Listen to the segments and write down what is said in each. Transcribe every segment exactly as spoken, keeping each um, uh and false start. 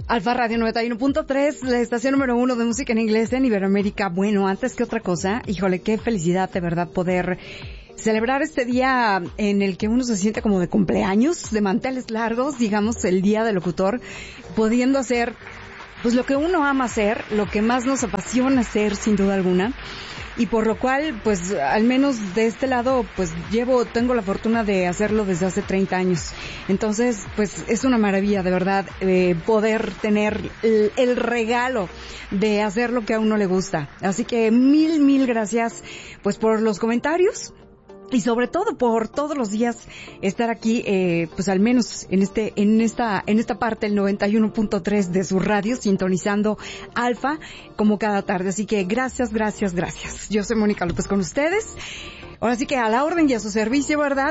Alfa Radio noventa y uno punto tres, la estación número uno de música en inglés en Iberoamérica. Bueno, antes que otra cosa, híjole, qué felicidad de verdad poder celebrar este día en el que uno se siente como de cumpleaños, de manteles largos, digamos, el día del locutor, pudiendo hacer pues lo que uno ama hacer, lo que más nos apasiona hacer, sin duda alguna. Y por lo cual, pues, al menos de este lado, pues, llevo, tengo la fortuna de hacerlo desde hace treinta años. Entonces, pues, es una maravilla, de verdad, eh, poder tener el, el regalo de hacer lo que a uno le gusta. Así que mil, mil gracias, pues, por los comentarios. Y sobre todo por todos los días estar aquí, eh, pues al menos en este, en esta, en esta parte el noventa y uno punto tres de su radio, sintonizando Alfa como cada tarde. Así que gracias, gracias, gracias. Yo soy Mónica López con ustedes. Ahora sí que a la orden y a su servicio, ¿verdad?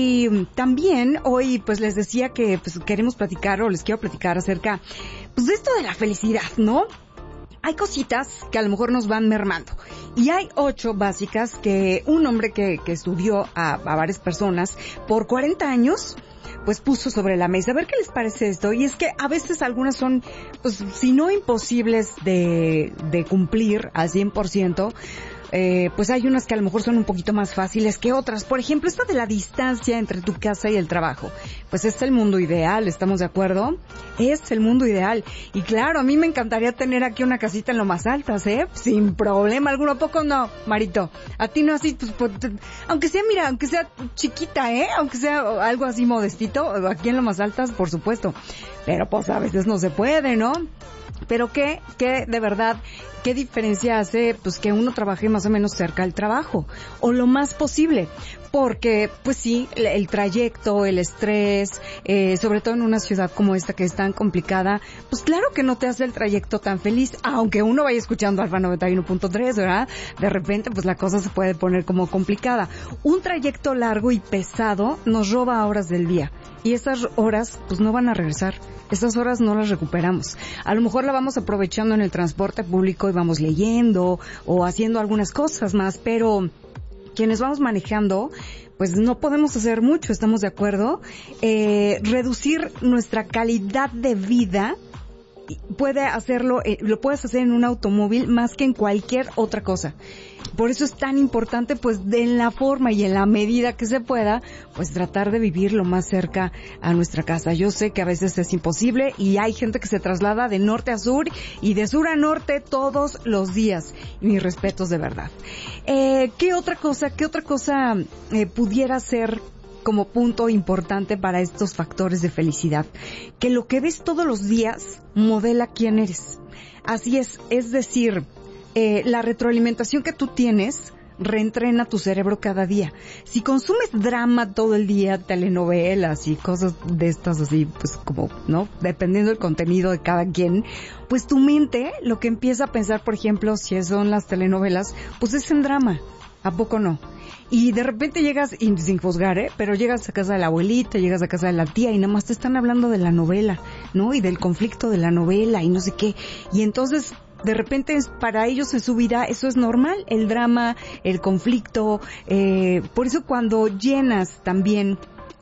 Y también hoy pues les decía que pues queremos platicar o les quiero platicar acerca pues de esto de la felicidad, ¿no? Hay cositas que a lo mejor nos van mermando. Y hay ocho básicas que un hombre que, que estudió a, a varias personas por cuarenta años, pues puso sobre la mesa. A ver qué les parece esto. Y es que a veces algunas son, pues, si no imposibles de, de cumplir al cien por ciento, Eh, pues hay unas que a lo mejor son un poquito más fáciles que otras. Por ejemplo, esta de la distancia entre tu casa y el trabajo. Pues es el mundo ideal, ¿estamos de acuerdo? Es el mundo ideal. Y claro, a mí me encantaría tener aquí una casita en lo más altas, ¿eh? Sin problema alguno. ¿A poco no, Marito? A ti no así, pues, pues, aunque sea, mira, aunque sea chiquita, ¿eh? Aunque sea algo así modestito, aquí en lo más altas, por supuesto. Pero pues a veces no se puede, ¿no? Pero qué, qué de verdad, qué diferencia hace pues que uno trabaje más o menos cerca del trabajo, o lo más posible, porque pues sí, el, el trayecto, el estrés, eh, sobre todo en una ciudad como esta que es tan complicada, pues claro que no te hace el trayecto tan feliz, aunque uno vaya escuchando Alfa noventa y uno punto tres, ¿verdad? De repente pues la cosa se puede poner como complicada. Un trayecto largo y pesado nos roba horas del día, y esas horas pues no van a regresar. Estas horas no las recuperamos. A lo mejor la vamos aprovechando en el transporte público y vamos leyendo o haciendo algunas cosas más, pero quienes vamos manejando, pues no podemos hacer mucho, ¿estamos de acuerdo? Eh, reducir nuestra calidad de vida puede hacerlo, eh, lo puedes hacer en un automóvil más que en cualquier otra cosa. Por eso es tan importante, pues, de en la forma y en la medida que se pueda, pues, tratar de vivir lo más cerca a nuestra casa. Yo sé que a veces es imposible y hay gente que se traslada de norte a sur y de sur a norte todos los días. Y mis respetos de verdad. Eh, ¿qué otra cosa, qué otra cosa eh, pudiera ser como punto importante para estos factores de felicidad? Que lo que ves todos los días modela quién eres. Así es, es decir, eh, la retroalimentación que tú tienes reentrena tu cerebro cada día. Si consumes drama todo el día, telenovelas y cosas de estas así, pues como, ¿no? Dependiendo del contenido de cada quien, pues tu mente lo que empieza a pensar, por ejemplo, si son las telenovelas, pues es en drama. ¿A poco no? Y de repente llegas, y sin juzgar, ¿eh? Pero llegas a casa de la abuelita, llegas a casa de la tía y nada más te están hablando de la novela, ¿no? Y del conflicto de la novela y no sé qué. Y entonces, de repente, para ellos en su vida eso es normal, el drama, el conflicto. Eh, por eso cuando llenas también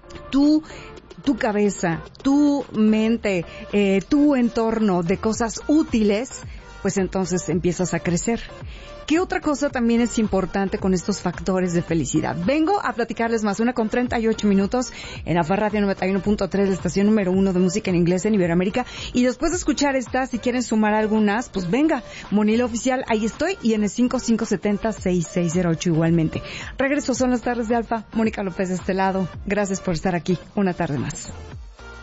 tu tu cabeza, tu mente, eh, tu entorno de cosas útiles, pues entonces empiezas a crecer. ¿Qué otra cosa también es importante con estos factores de felicidad? Vengo a platicarles más, una con treinta y ocho minutos en Alfa Radio noventa y uno punto tres, la estación número uno de música en inglés en Iberoamérica. Y después de escuchar esta, si quieren sumar algunas, pues venga, Monila Oficial, ahí estoy, y en el cinco cinco siete cero, seis seis cero ocho igualmente. Regreso, son las tardes de Alfa. Mónica López de este lado. Gracias por estar aquí una tarde más.